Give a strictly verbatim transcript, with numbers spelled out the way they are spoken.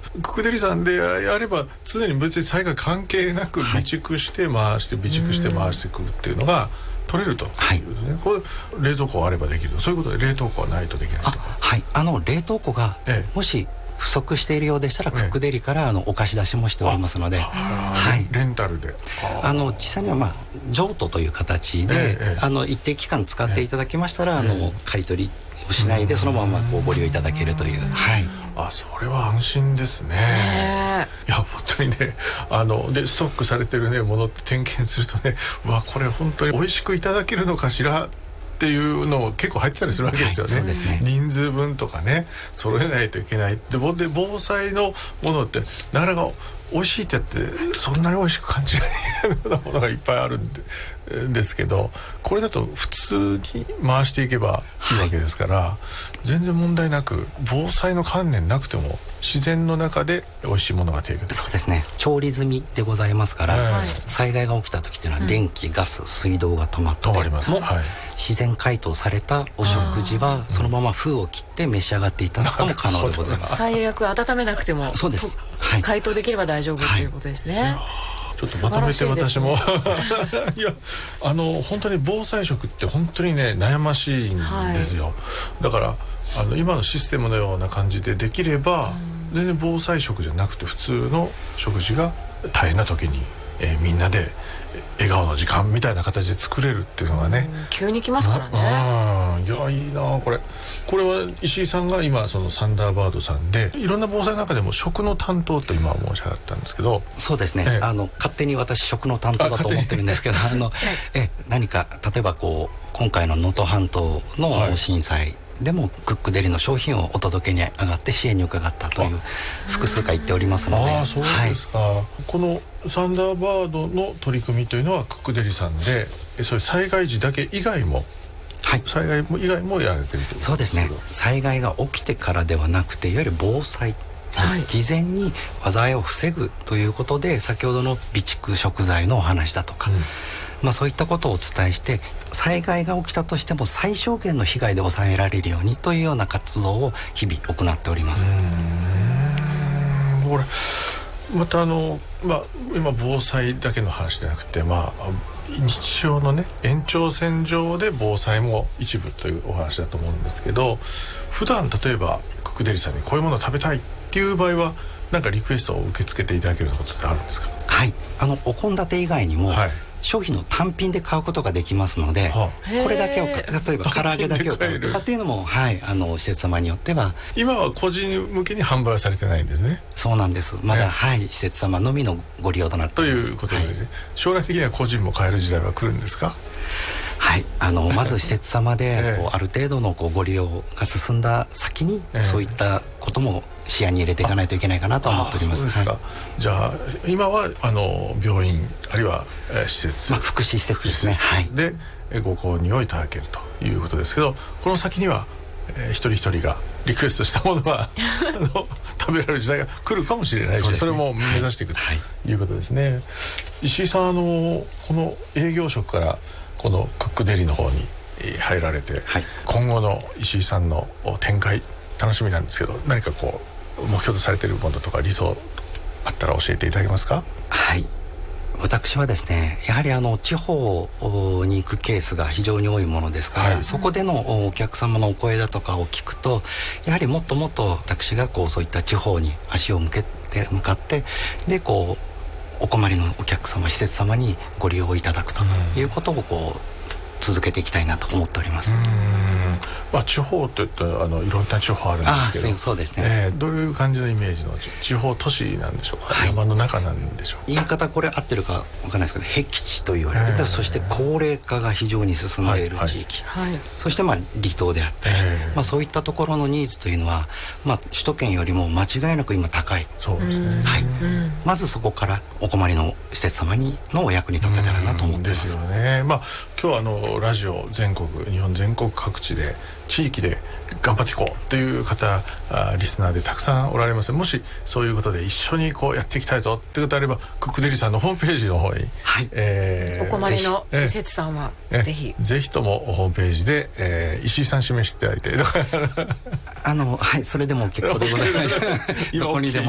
ククデリさんでやれば常に別に災害関係なく備蓄して回して、はい、備蓄して回してくるっていうのが取れるということですね、はい、これ冷蔵庫あればできると、そういうことで冷凍庫はないとできないと。あ、 はい、あの冷凍庫がもし不足しているようでしたら、ええ、クックデリからあのお貸し出しもしておりますので、はい、 レンタルであの実際には、まあ、譲渡という形で、ええ、あの一定期間使っていただきましたら、ええ、あの買い取りをしないでそのままこうご利用いただけるという、はい、 あ、それは安心ですね。いや本当にね、あのでストックされてる、ね、ものって点検するとね、うわこれ本当に美味しくいただけるのかしらっていうのを結構入ってたりするわけですよね、はい、そうですね。人数分とかね揃えないといけないで、で防災のものってなかなか美味しいってやってそんなに美味しく感じないようなものがいっぱいあるん で, ですけど、これだと普通に回していけばいいわけですから、はい、全然問題なく防災の観念なくても自然の中で美味しいものが提供できる。 そうですね、調理済みでございますから、はい、災害が起きた時っていうのは電気、うん、ガス、水道が止まっても、はい、自然解凍されたお食事はそのまま封を切って召し上がっていただくことも可能でございます。 最悪温めなくてもそうです、はい、 解凍できれば大丈夫ということですね、はい、 ちょっとまとめて私も、ね、いやあの本当に防災食って本当にね悩ましいんですよ、はい、だからあの今のシステムのような感じでできれば、うん、全然防災食じゃなくて普通の食事が大変な時に、えー、みんなで笑顔の時間みたいな形で作れるっていうのがね、 うん、急に来ますからね。 あ、いやいいなこれ。これは石井さんが今そのサンダーバードさんでいろんな防災の中でも食の担当と今申し上がったんですけど、 そうですね、ええ、あの勝手に私食の担当だと思ってるんですけど、あのえ何か例えばこう今回の能登半島の震災、はいでもクックデリの商品をお届けに上がって支援に伺ったという複数回言っておりますので。 ああそうですか、はい、このサンダーバードの取り組みというのはクックデリさんでそれ災害時だけ以外も、はい、災害以外もやられているということですか。 そうですね、災害が起きてからではなくていわゆる防災、はい、事前に災いを防ぐということで先ほどの備蓄食材のお話だとか、うんまあ、そういったことをお伝えして災害が起きたとしても最小限の被害で抑えられるようにというような活動を日々行っております。 うーんこれまたあの、まあ、今防災だけの話じゃなくて、まあ、日常のね延長線上で防災も一部というお話だと思うんですけど、普段例えばクックデリさんにこういうものを食べたいっていう場合はなんかリクエストを受け付けていただけるようなことってあるんですか。 はい、あのお献立以外にも、はい商品の単品で買うことができますので、はあ、これだけを例えば唐揚げだけを買うとかっていうのも、はい、あの施設様によっては今は個人向けに販売はされてないんですね。 そうなんです、まだ、はい、施設様のみのご利用となっています。 ということですね、はい、将来的には個人も買える時代は来るんですか。 はい、あのまず施設様でこうある程度のこうご利用が進んだ先に、えー、そういったことも視野に入れていかないといけないかなと思っております。 そうですか、はい、じゃあ今はあの病院あるいは、えー、施設、 まあ、福祉施設ですね、はい、 でご購入をいただけるということですけど、この先には、えー、一人一人がリクエストしたものがあの食べられる時代が来るかもしれないし そ,、ね、それも目指していく、はい、ということですね、はい、石井さんあのこの営業職からこのクックデリの方に入られて、はい、今後の石井さんの展開楽しみなんですけど、何かこう目標とされているものとか理想あったら教えていただけますか。 はい、私はですねやはりあの地方に行くケースが非常に多いものですから、はい、そこでのお客様のお声だとかを聞くとやはりもっともっと私がこうそういった地方に足を向けて向かってでこうお困りのお客様施設様にご利用いただくということをこう続けていきたいなと思っております。 うーん、まあ、地方といったらあのいろんな地方あるんですけど、 あ、そうですね、 えー、どういう感じのイメージの地方都市なんでしょうか、はい、山の中なんでしょうか。 言い方これ合ってるかわかんないですけど僻地と言われる、えー、そして高齢化が非常に進んでいる地域、はいはい、そしてまあ離島であったり、えーまあ、そういったところのニーズというのは、まあ、首都圏よりも間違いなく今高い。 そうですね、 はい、まずそこからお困りの施設様にのお役に立てたらなと思っています。 ですよね、まあ、今日はあのラジオ全国日本全国各地で地域で頑張っていこうという方リスナーでたくさんおられます。もしそういうことで一緒にこうやっていきたいぞってことあればクックデリさんのホームページの方に、 はいえー、お困りの施設さんはぜひぜひともホームページで、えー、石井さん示していただいてあのはいそれでも結構でございますどこにでも